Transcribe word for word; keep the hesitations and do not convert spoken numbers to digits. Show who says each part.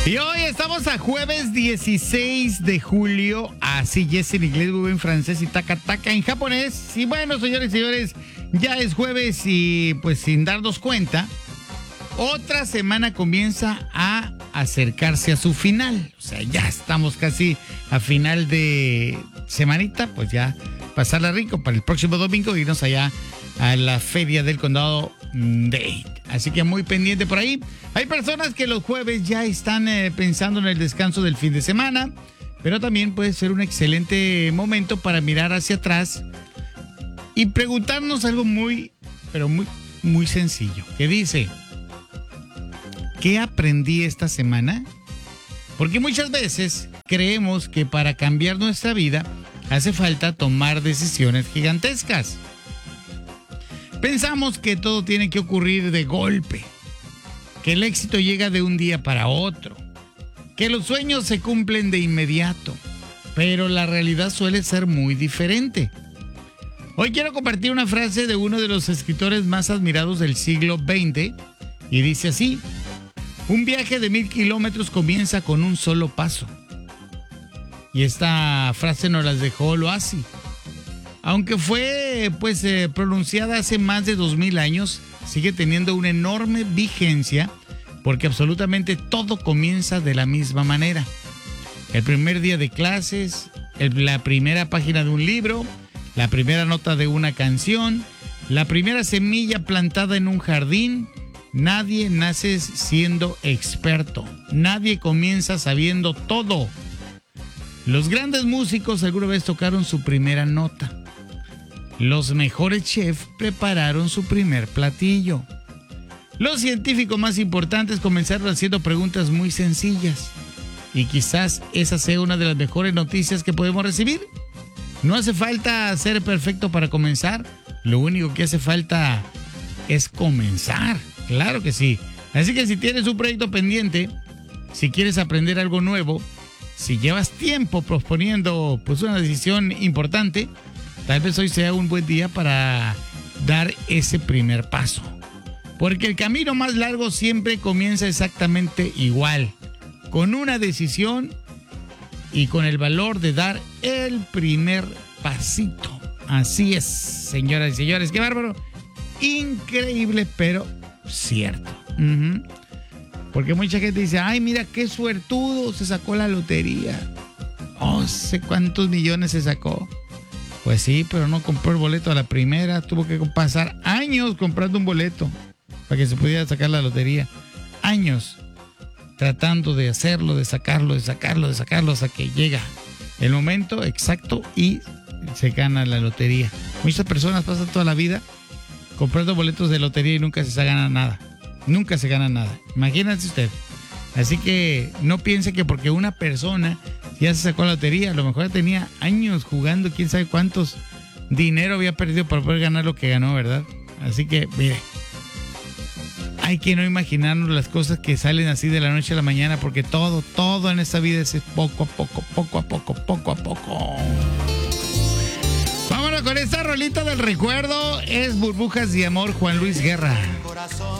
Speaker 1: Y hoy estamos a jueves dieciséis de julio, así yes en inglés, muy en francés y taca taca en japonés. Y bueno, señores y señores, ya es jueves y pues sin darnos cuenta, otra semana comienza a acercarse a su final. O sea, ya estamos casi a final de semanita, pues ya pasarla rico para el próximo domingo e irnos allá a la feria del condado de. Así que muy pendiente por ahí. Hay personas que los jueves ya están eh, pensando en el descanso del fin de semana, pero también puede ser un excelente momento para mirar hacia atrás y preguntarnos algo muy, pero muy, muy sencillo. Que dice, ¿qué aprendí esta semana? Porque muchas veces creemos que para cambiar nuestra vida hace falta tomar decisiones gigantescas. Pensamos que todo tiene que ocurrir de golpe, que el éxito llega de un día para otro, que los sueños se cumplen de inmediato, pero la realidad suele ser muy diferente. Hoy quiero compartir una frase de uno de los escritores más admirados del siglo veinte y dice así: un viaje de mil kilómetros comienza con un solo paso. Y esta frase nos la dejó Loasi. Aunque fue pues eh, pronunciada hace más de dos mil años, sigue teniendo una enorme vigencia porque absolutamente todo comienza de la misma manera. El primer día de clases, el, la primera página de un libro, la primera nota de una canción, la primera semilla plantada en un jardín. Nadie nace siendo experto, nadie comienza sabiendo todo. Los grandes músicos alguna vez tocaron su primera nota. Los mejores chefs prepararon su primer platillo. Los científicos más importantes comenzaron haciendo preguntas muy sencillas. Y quizás esa sea una de las mejores noticias que podemos recibir. No hace falta ser perfecto para comenzar. Lo único que hace falta es comenzar. Claro que sí. Así que si tienes un proyecto pendiente, si quieres aprender algo nuevo, si llevas tiempo posponiendo pues una decisión importante, tal vez hoy sea un buen día para dar ese primer paso. Porque el camino más largo siempre comienza exactamente igual, con una decisión y con el valor de dar el primer pasito. Así es, señoras y señores, qué bárbaro. Increíble, pero cierto. Uh-huh. Porque mucha gente dice, ay, mira qué suertudo, se sacó la lotería. Oh, sé cuántos millones se sacó. Pues sí, pero no compró el boleto a la primera. Tuvo que pasar años comprando un boleto para que se pudiera sacar la lotería. Años tratando de hacerlo, de sacarlo, de sacarlo, de sacarlo, hasta que llega el momento exacto y se gana la lotería. Muchas personas pasan toda la vida comprando boletos de lotería y nunca se gana nada. Nunca se gana nada. Imagínense usted. Así que no piense que porque una persona ya se sacó la lotería, a lo mejor tenía años jugando, quién sabe cuántos dinero había perdido para poder ganar lo que ganó, ¿verdad? Así que, mire, hay que no imaginarnos las cosas que salen así de la noche a la mañana, porque todo, todo en esta vida es poco a poco, poco a poco, poco a poco. Vámonos con esta rolita del recuerdo, es Burbujas de Amor, Juan Luis Guerra.